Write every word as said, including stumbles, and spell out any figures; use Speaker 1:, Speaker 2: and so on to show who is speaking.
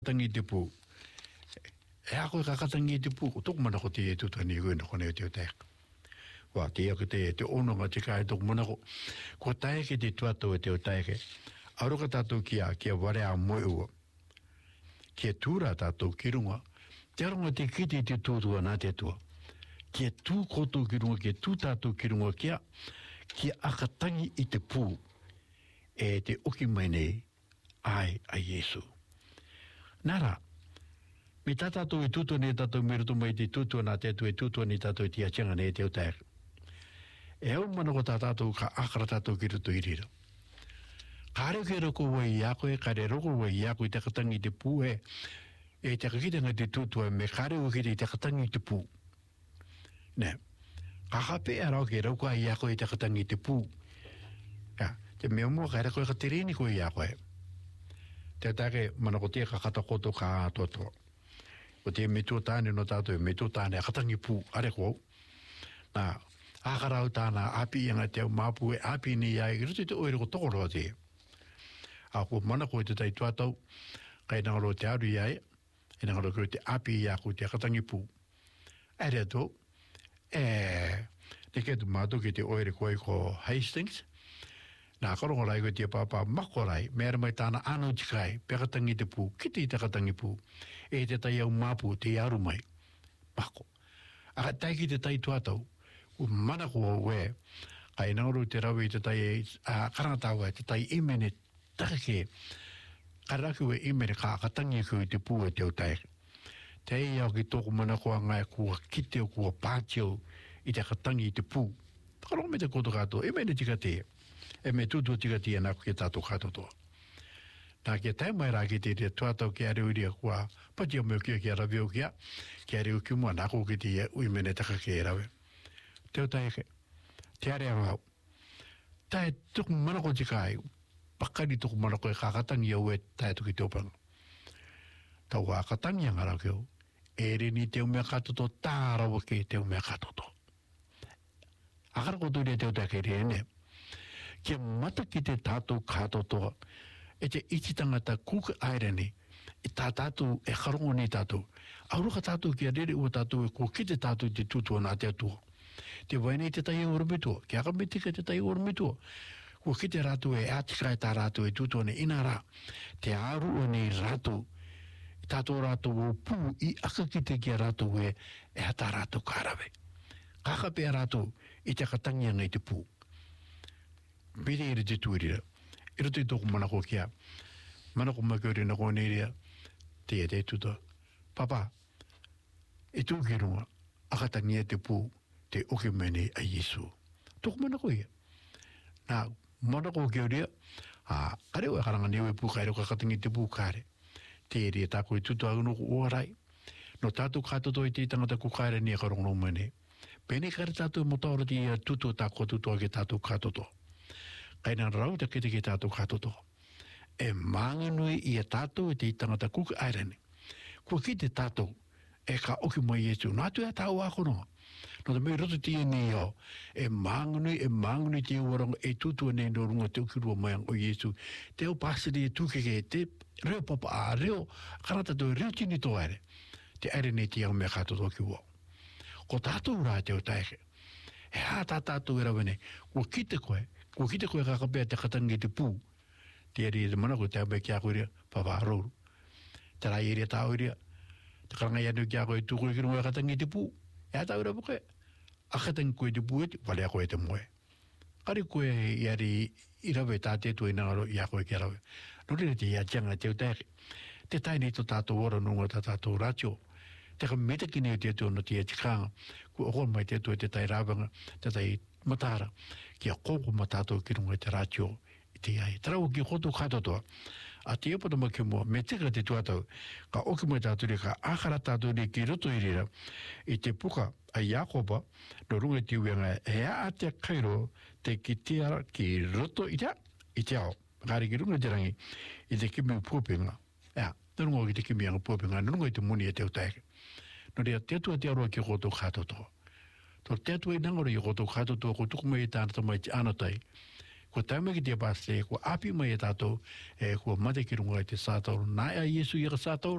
Speaker 1: tangi te pū. E a koe kakatangi te pū, ko tōku mana ko te e tutani i koe kone o te o teaka. Wa te aka te te ononga te kai tōku mana ko. Ko taeke te tuato e te o taeke. Aroka tātou kia, kia ware a moe ua. Kia tūra tātou ki runga. Te aronga te kiti te tūtua nā te tua. Kia tū koto ki runga, kia tū tātou ki runga kia. Kia akatangi i te pū. E te oki mai nei, ai a Yesu. Nara, me tātou e tūtua ne tātou mirutu mai te tūtua nā te tu e tūtua ni tātou e tia tianga ne te o taeke. E au mana ko tātou ka akara tātou ki rutu i rira. Ka reo ke roko wai i ako e, ka re roko wai i ako i te katangi te pū e, e te kakitanga te tūtua me ka reo ki te katangi te pū. Ne, ka hape a rao ke roko i ako i te katangi te pū. Ja, te mea mua ka reko e ka tereni ko i ako e. Te take mana ko te ka kata koto ka atoa. Ko te me tū tāne no tātou, me tū tāne a katangi pū, are ko. Nā, ākarau tāna api ianga te au māpū e api ni ai, i rutu te oere ko tokoroa te. A ko mana ko te tai tuatau, kai nangaro te aru i ai, e nangaro ko te api i aku te katangi pū. Are ato, e, te ke tu mātou ki te oere koe ko Hastings, nā karongo rai koe te pāpā mako rai, mea mai tāna anu tikai, pe katangi te pū, kiti te katangi pū, e te tai au māpū, te aru mai, mako. A taiki te tai tuatau, u mana ko we, kai nangaro te rawe te tai, a karangatau e te tai imene take, karaku e imene ka katangi koe te pū e te o taiki. Te iau ki tōku mana koa ngai kua kite o kua pātio i te katangi i te pū. Karongo me te koto kato, imene tika te, e me tūtua tika tia nā ke tātou katotoa. Nā kia tai mai rā ki te te tuatau ki areu iria kua patia meo kia kia raweo kia, ki areu ki mua nā ko ki te ui mene taka ke e rawe. Teo taike, te are au hau. Tai tuku manako tika ai, pakari tuku manako e kakatangi au e tai tuki te opanga. Tau kakatangi anga rau keo, e reni te umea katoto, tā rawa ke te umea katoto. Akara koto iria teo taike re ene, kia mata ki te tātou kātotoa, e te iti tangata kuka airene, e tā tātou e karongo ni tātou. Auruka tātou kia rere ua tātou e ko ki te tātou te tūtua nā te atua. Te wainei te tai oromitua, kia kamitika te tai oromitua. Ko ki te rātou e ātikai tā rātou e tūtua ne ina rā. Te aru o nei rātou, tātou rātou o pū i aka ki te kia rātou e, e hata rātou kārawe. Kakapea rātou i te katangi anga i te pū. Pere ere te tuirira. Ero te tōku manako kia. Manako makauri na kone iria. Te e te tuta. Papa, e tūki runga. Akatangi e te pū. Te oke mene a Yesu. Tōku manako ia. Nā, manako kia uria. A, kareo e karanga newe pū kairo kakatangi te pū kāre. Te ere tāko e tuta agunoko oarai. No tātou kātoto i te tangata kukaire ni a karongo mene. Pene kare tātou motaora ti a tuto tāko tutoa ke tātou kātoto. Kaina rau te kete ke tātou katoto. E mānganui i a tātou e te tangata kuka airene. Kua ki te tātou e ka oki mai Yesu. Nā tu e tāu akono. No te mei roto tia ni au. E mānganui, e mānganui te uaranga e tutua nei no runga te ukirua mai o Yesu. Te o pasiri e tūkeke te reo papa a reo. Karata tō reo tini tō aere. Te airene te au mea katoto ki ua. Ko tātou rā te o taike. E hā tā tātou e rawene. Kua ki te koe. Ko kita koe kakapea te katangi te pū. Te eri te mana koe te abe kia koe ria, papa aroru. Te rai eri a tāu ria. Te karanga ianu kia koe tū koe kino koe katangi te pū. E a tāu ria poke. A katangi koe te pū eti, wale a koe te moe. Kari koe i ari i rawe tā te tu i nangaro i a koe kia rawe. Nore te i a tianga te utake. Te taini to tātou ora nunga tā tātou ratio. Te ka meta kine o te tu no te e tikanga. Ko okon mai te tu e te tai rawanga, te tai matara, kia koko matato ki runga te ratio i te ai. Tarau ki koto katotoa. A te epa tama ki mua, me teka te tuatau, ka oki mai tāturi ka akara tāturi ki roto irira, i te puka a Iakoba, no runga te uenga, e a te kairo te ki te ara ki roto i te, i te ao. Kāri ki runga te rangi, i te kimi puapenga. Ea, te runga ki te kimi anga puapenga, no runga i te muni e te utaike. No rea, te atua te aroa ki koto katotoa. Tō te atua i nangaro i koto katotoa, ko tuku mai i tāna tamai te anatai, ko taime ki te pase ko api mai e tato e ko mate ki runga i te sātau na ia Yesu i ka sātau